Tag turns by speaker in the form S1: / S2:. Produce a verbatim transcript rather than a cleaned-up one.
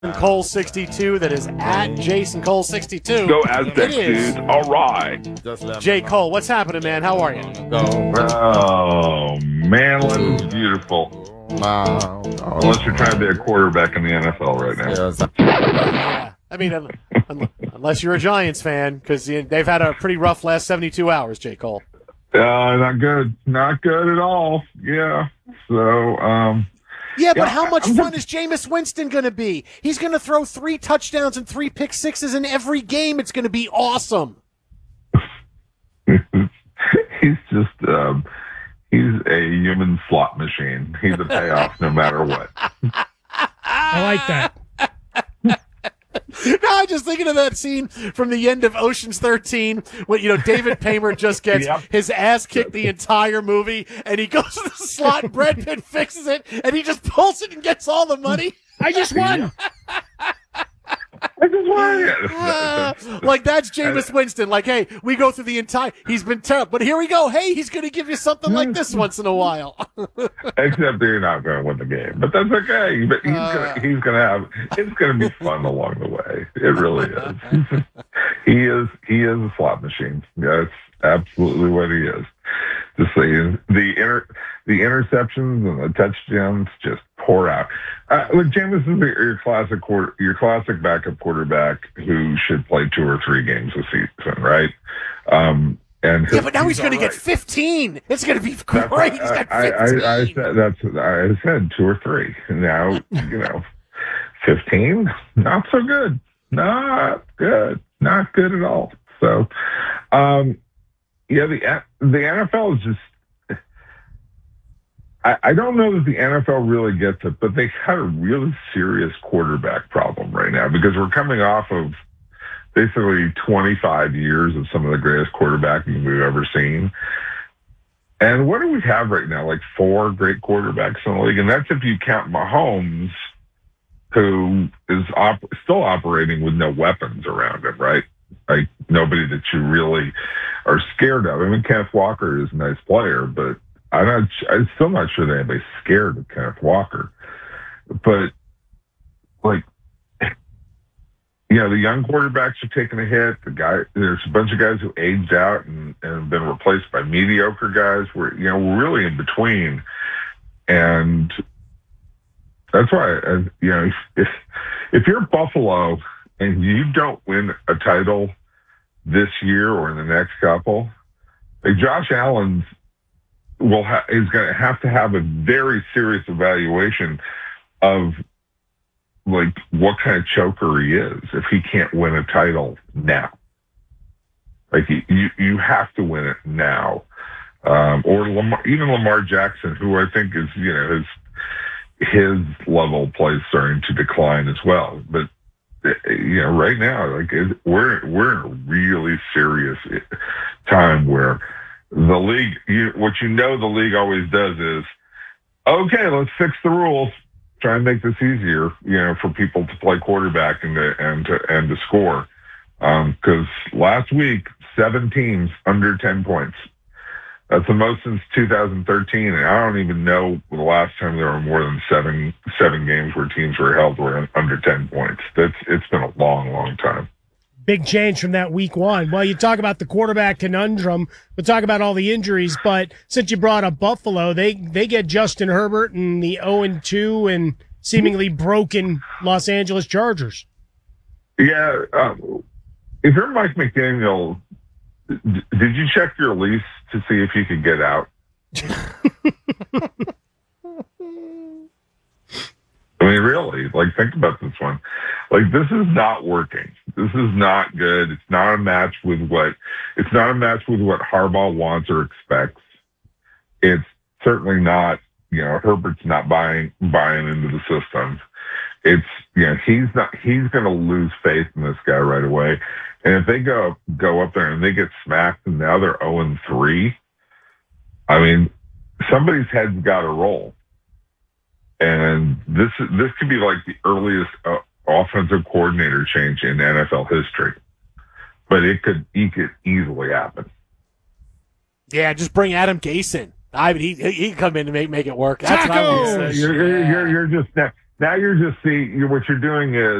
S1: Cole sixty-two, that is at Jason Cole sixty-two.
S2: Go Aztecs, dudes. All right.
S1: Jay Cole, what's happening, man? How are you?
S2: Oh, man, London's beautiful.
S3: Wow.
S2: Unless you're trying to be a quarterback in the N F L right now.
S1: Yeah. I mean, un- un- unless you're a Giants fan, because they've had a pretty rough last seventy-two hours, Jay Cole.
S2: Uh, not good. Not good at all. Yeah. So, um...
S1: Yeah, but
S2: yeah,
S1: how much
S2: I'm
S1: fun
S2: just,
S1: is Jameis Winston going to be? He's going to throw three touchdowns and three pick sixes in every game. It's going to be awesome.
S2: He's just, um, he's a human slot machine. He's a payoff no matter what.
S4: I like that.
S1: No, I'm just thinking of that scene from the end of Ocean's thirteen when, you know, David Paymer just gets
S2: Yep.
S1: his ass kicked the entire movie, and he goes to the slot, and Brad Pitt fixes it, and he just pulls it and gets all the money.
S4: I just won.
S2: I just want
S1: Uh, like, that's Jameis Winston. Like, hey, we go through the entire, he's been terrible, but here we go. Hey, he's going to give you something like this once in a while.
S2: Except they're not going to win the game, but that's okay. But he's
S1: Uh,
S2: gonna, he's going to have. It's going to be fun along the way. It really is. he is. He is a slot machine. That's absolutely what he is. Just saying, the inter, the interceptions and the touchdowns just pour out. Uh, look, Jameis is your classic quarter, your classic backup quarterback who should play two or three games a season, right? Um, and
S1: yeah, but now he's, he's going to get
S2: right.
S1: fifteen. It's going to be
S2: That's
S1: great.
S2: what
S1: He's got
S2: I,
S1: fifteen.
S2: I, I said that's I said two or three. Now you know, fifteen, not so good, not good, not good at all. So, um, yeah, the the N F L is just. I, I don't know that the N F L really gets it, but they had a really serious quarterback problem right now because we're coming off of basically twenty-five years of some of the greatest quarterbacking we've ever seen. And what do we have right now? Like four great quarterbacks in the league. And that's if you count Mahomes, who is op- still operating with no weapons around him, right? Like nobody that you really are scared of. I mean, Kenneth Walker is a nice player, but I'm not. I'm still not sure that anybody's scared of Kenneth Walker. But like, you know, the young quarterbacks are taking a hit. The guy, there's a bunch of guys who aged out and, and have been replaced by mediocre guys. We're, you know, we're really in between, and that's why, uh, you know, if if you're Buffalo and you don't win a title this year or in the next couple, like Josh Allen's. Will ha- is going to have to have a very serious evaluation of like what kind of choker he is if he can't win a title now. Like you, you, you have to win it now, um, or Lamar, even Lamar Jackson, who I think is you know his his level of play is starting to decline as well. But you know, right now, like it, we're we're in a really serious time where. The league, you, what you know the league always does is, okay, let's fix the rules, try and make this easier, you know, for people to play quarterback and to and to and to score. Because um, last week, seven teams under ten points. That's the most since two thousand thirteen, and I don't even know the last time there were more than seven seven games where teams were held were under ten points. That's it's been a long, long time.
S4: Big change from that week one. Well, you talk about the quarterback conundrum. We'll talk about all the injuries, but since you brought up Buffalo, they, they get Justin Herbert and the oh and two and seemingly broken Los Angeles Chargers.
S2: Yeah. Um, if you're Mike McDaniel, d- did you check your lease to see if you could get out? I mean, really, like, think about this one. Like, this is not working. This is not good. It's not a match with what, it's not a match with what Harbaugh wants or expects. It's certainly not, you know, Herbert's not buying, buying into the system. It's, you know, he's not, he's going to lose faith in this guy right away. And if they go, go up there and they get smacked and now they're oh and three, I mean, somebody's head's got to roll. And this this could be like the earliest uh, offensive coordinator change in N F L history, but it could it could easily happen.
S1: Yeah, just bring Adam Gase in. I mean, he he can come in to make make it work. That's what I
S4: Tacos!
S1: want to say.
S2: You're, you're, you're, you're just next. now you're just see you're, what you're doing is